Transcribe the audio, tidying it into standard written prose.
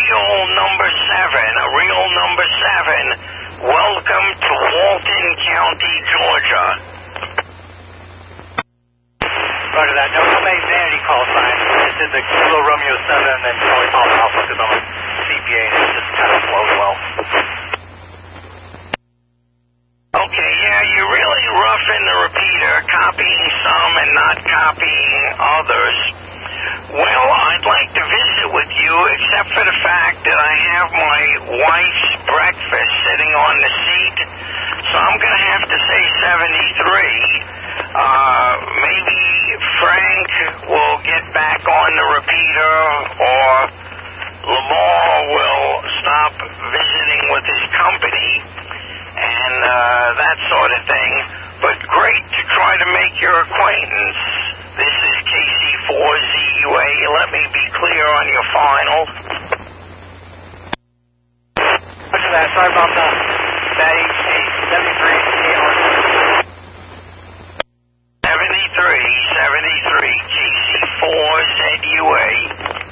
real number 7, a real number 7. Welcome to Walton County, Georgia. Roger that. No, make vanity call sign. Just did the Kilo Romeo 7 and then Charlie Papa Alpha because I'm a CPA and it just kind of flows well. Okay, yeah, you're really roughing the repeater, copying some and not copying others. Well, I'd like to visit with you, except for the fact that I have my wife's breakfast sitting on the seat, so I'm going to have to say 73. Maybe Frank will get back on the repeater, or Lamar will stop visiting with his company, and that sort of thing. But great to try to make your acquaintance. This is KC4ZUA. Let me be clear on your final. Roger that. Sorry about that. 73, KC4ZUA.